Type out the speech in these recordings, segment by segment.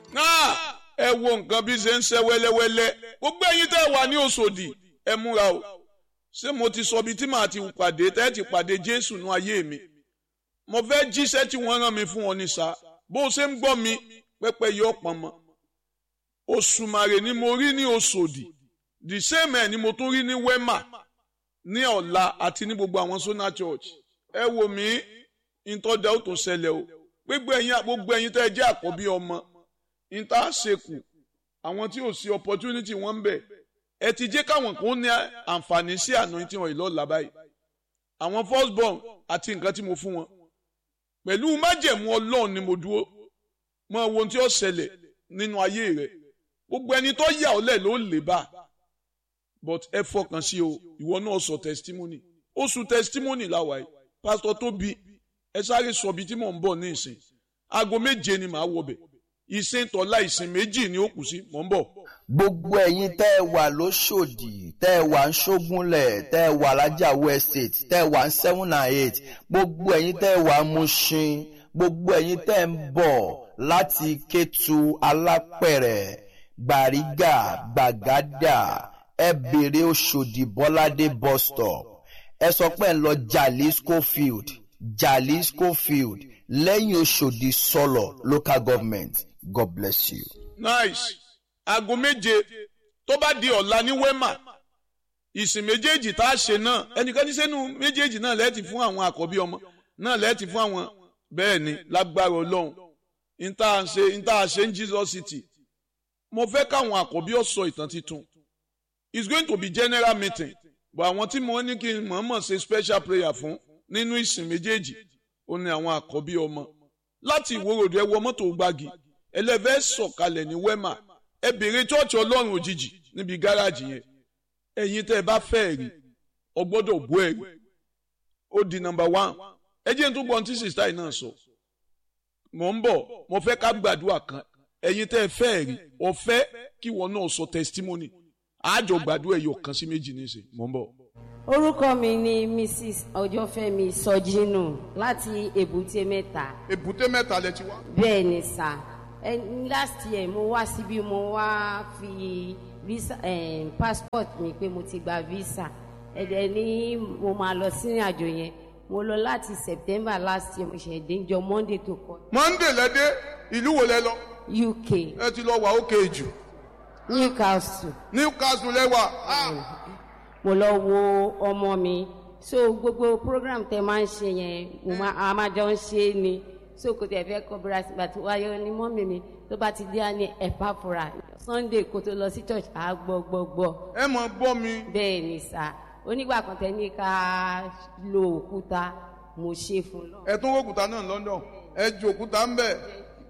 ẹ wo nǹkan bí ṣe ń ṣe wẹ́lẹ́wẹ́lẹ́ gbogbo ẹ̀yin tẹ́ wà ní Òṣòdì ẹ múra o ṣé mo ti sọ bí tí màá ti pàdé tẹ́ ti pàdé Jésù nú ayé mi mo fẹ́ jíṣẹ́ tí wọ́n rán mi fún ọ ní sá bó ṣe ń gbọ́ mi pẹ́pẹ́ yọ pọ̀n mọ́ Òṣùmàrè ni mo rí ní Òṣòdì the same ẹ̀ ni mo tún rí ní Wema ní ọ̀la àti ní gbogbo àwọn Sona Church ẹ wò mí ìtọ́jà ó tó ṣẹlẹ̀ o gbogbo ẹ̀yin tẹ́ jẹ́ àkọ́bí ọmọ ìta ṣekù àwọn tí ò sí opportunity wọn ń bẹ ẹ ti jẹ́ káwọn kan ní àǹfààní sí anointing wọn ìlọ́ọ̀la báyìí àwọn first born àti nǹkan tí mo fún wọn pẹ̀lú májẹ̀mú Ọlọ́run ni mo dúró mọ ohun tí ó ṣẹlẹ̀ nínú ayé rẹ gbogbo ẹni tó yà ọ́ lẹ̀ ló lè bá but ẹ fọkàn sí o ìwọ náà sọ testimony oṣù testimony láwàá Pastor Tóbi ẹ sáré sọ bí tí mò ń bọ̀ ní ìsìn aago 7 ni màá wọbẹ̀ ìsìn tọ́lá ìsìn 2 ni ó kù sí mò ń bọ̀. gbogbo ẹ̀yin tẹ́ ẹ wà lóṣòdì tẹ́ ẹ wà ń ṣógúnlẹ̀ tẹ́ ẹ wà lájàwó estate tẹ́ ẹ wà ń 7 and 8 gbogbo ẹ̀yin tẹ́ ẹ wà ń Mushin gbogbo ẹ̀yin tẹ́ ẹ ń bọ̀ láti Kétu Alápẹ̀rẹ̀ Gbàrígà Gbàgádà ẹ bèrè Òṣòdì Bọ́ládé bus stop ẹ sọ pé ẹ ń lọ Jalisco field lẹ́yìn Òṣòdì Sọlọ local government. God bless you. Nice. Aago 7 tó bá di ọ̀la ní Wema ìsìn méjèèjì tá a ṣe náà ẹnìkan ní sẹ́nu méjèèjì náà lẹ́ẹ̀tì fún àwọn àkọ́bí ọmọ náà lẹ́ẹ̀tì fún àwọn bẹ́ẹ̀ ni lágbára Ọlọ́run ìta ṣe ń Jesus City mo fẹ́ káwọn àkọ́bí ó sọ ìtàn titun it's going to be general meeting but àwọn tí mo ní kí n mọ̀ọ́mọ̀ ṣe special prayer fún nínú ìsìn méjèèjì ó ní àwọn àkọ́bí ọmọ láti Ìwòròdú ẹ wọ mọ́tò Gbági ẹlẹ́fẹ́ sọ̀kalẹ̀ ní Wema ẹ bèrè chọ́ọ̀chì Ọlọ́run òjijì níbi gáràjì yẹn ẹ̀yin tẹ́ ẹ bá fẹ́ rí ọ gbọ́dọ̀ bú ẹ̀rí ó di number 1 ẹ jẹ́ n tó gbọ́n tí sista yìí náà sọ mò ń bọ̀ mo fẹ́ ká gbàdúrà kan ẹ̀yin tẹ́ ẹ fẹ́ rí ọ fẹ́ kí wọn náà sọ testimony àjọ gbàdúrà ẹ̀yọ̀ kan sí méjì níṣẹ́ mò ń bọ̀. Orúkọ mi ni Mrs. Ọjọ́fẹ́mi Sọjínù láti Èbúté Mẹ́ta. Èbúté Mẹ́ta lẹ ti wá. Bẹ́ẹ̀ ni sà. Last year mo wá síbí mo wá fi visa passport mi pé mo ti gba visa. Ẹ̀dẹ̀ ni mo máa lọ sí àjò yẹn. Mo lọ láti September last year mo ṣe dé jọ Monday tó kọ. Monday lẹ́dẹ́ ìlú wo lẹ lọ? UK. Ẹ ti lọ wà ókè jù. Newcastle. Newcastle lẹ́wà. Mo lọ wo ọmọ mi so gbogbo program tẹ máa ń ṣe yẹn a máa jọ ń ṣe ni so kò tẹ̀ fẹ́ kọ́ bíra sígbà tó wáyé ní mọ́mì mi tó bá ti dé ní ẹ̀pá fúra Sunday kó tó lọ sí church á gbọ́. ẹ mọ̀ gbọ́ mi. bẹ́ẹ̀ ni sà onígbà kan tẹ ní ká lo òkúta mo ṣe fún lọ. ẹ tún òkúta náà London ẹ ju òkúta ń bẹ̀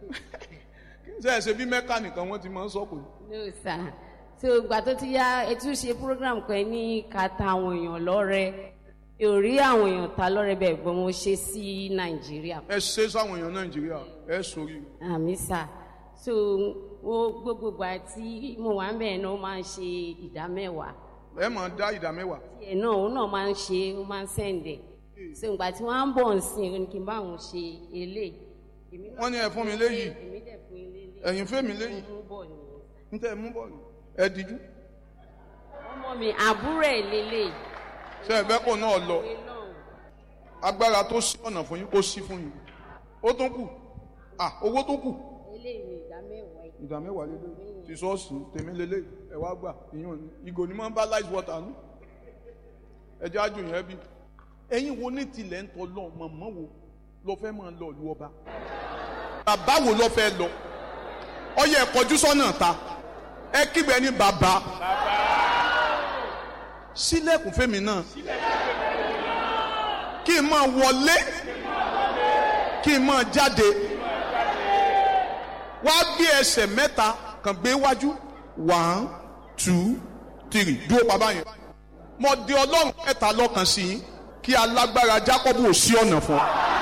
ṣe bí Mẹ́kà nìkan wọ́n ti máa ń sọ̀kò. no sà so ìgbà tó ti yá ẹ tún ṣe program kan ní ká ta àwọn èèyàn lọ́rẹ orí àwọn èèyàn ta lọ́rẹ bẹ́ẹ̀ gbọ́n mo ṣe sí Nàìjíríà. ẹ ṣe sáwọn èèyàn Nàìjíríà ẹ sórí. àmì sà so gbogbo ìgbà tí mo wà ń bẹ̀ náà ó máa ń ṣe ìdámẹ́wàá. ẹ máa dá ìdámẹ́wàá. tiẹ̀ náà òun náà máa ń ṣe ó máa ń sẹ̀ǹdẹ̀ so ìgbà tí wọ́n á ń bọ̀ ń sìn ó ní kí n bá òun ṣe eléyìí. wọ́n ní ẹ fún mi léyìí èmi dẹ̀ fún ilé ẹ̀yin fẹ́ mi léyìí n tẹ́ ẹ mú bọ̀ ni ẹ díjú. ọmọ mi àbúrò ẹ̀ lélẹ̀. ṣé ẹ fẹ́ kó náà lọ agbára tó sí ọ̀nà fún yín kó sí fún yín ó tún kù owó tó kù. eléyìí ni ìdámẹ́wàá yìí. ìdámẹ́wàá lélẹ̀ ti sọ́ọ̀sì tèmi lélẹ̀ ẹ wá gbà ìyọ̀n ni ìgò ni máa ń bá light water nù ẹjẹ́ àjò yẹn bí. ẹ̀yin wo ní tilẹ̀ ń tọ́ lọ mọ̀mọ́ wo lọ fẹ́ máa lọ ìlú ọba bàbá wo lọ fẹ́ lọ ó yẹ kọjú sọ́nà ta ẹ kígbe ní bàbá sílẹ̀kùn fẹ́mi náà kí n máa wọlé kí n máa jáde wá gbé ẹsẹ̀ mẹ́ta kàn gbé wájú 1 2 3 dúró bàbá yẹn mo di Ọlọ́run mẹ́ta lọ́kàn sí yín kí alágbára Jákọ́bù ò sí ọ̀nà fún ọ.